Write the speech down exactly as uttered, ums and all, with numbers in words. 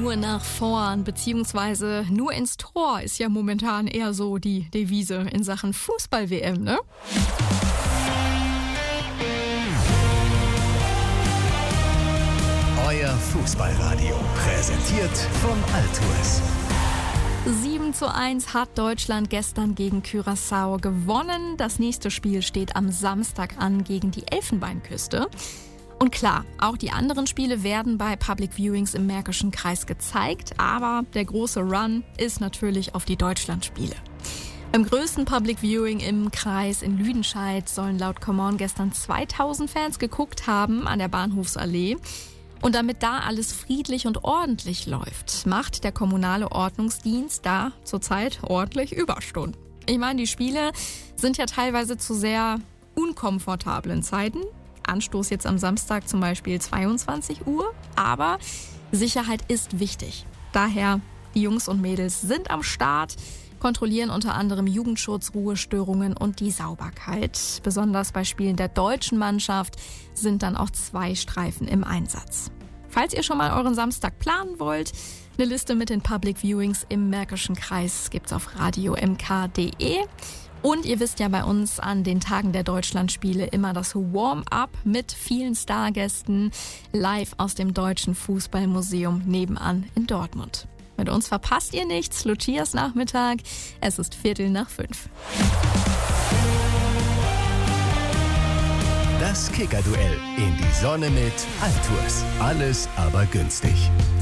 Nur nach vorn beziehungsweise nur ins Tor ist ja momentan eher so die Devise in Sachen Fußball-W M, ne? Euer Fußballradio, präsentiert von Altues. sieben zu eins hat Deutschland gestern gegen Curaçao gewonnen. Das nächste Spiel steht am Samstag an gegen die Elfenbeinküste. Und klar, auch die anderen Spiele werden bei Public Viewings im Märkischen Kreis gezeigt, aber der große Run ist natürlich auf die Deutschlandspiele. Beim größten Public Viewing im Kreis in Lüdenscheid sollen laut Come On gestern zweitausend Fans geguckt haben an der Bahnhofsallee. Und damit da alles friedlich und ordentlich läuft, macht der kommunale Ordnungsdienst da zurzeit ordentlich Überstunden. Ich meine, die Spiele sind ja teilweise zu sehr unkomfortablen Zeiten. Anstoß jetzt am Samstag zum Beispiel zweiundzwanzig Uhr. Aber Sicherheit ist wichtig. Daher, die Jungs und Mädels sind am Start, kontrollieren unter anderem Jugendschutz, Ruhestörungen und die Sauberkeit. Besonders bei Spielen der deutschen Mannschaft sind dann auch zwei Streifen im Einsatz. Falls ihr schon mal euren Samstag planen wollt, eine Liste mit den Public Viewings im Märkischen Kreis gibt's auf radio m k punkt d e. Und ihr wisst ja bei uns an den Tagen der Deutschlandspiele immer das Warm-up mit vielen Stargästen live aus dem Deutschen Fußballmuseum nebenan in Dortmund. Mit uns verpasst ihr nichts. Lucias Nachmittag. Es ist Viertel nach fünf. Das Kicker-Duell in die Sonne mit Altues. Alles aber günstig.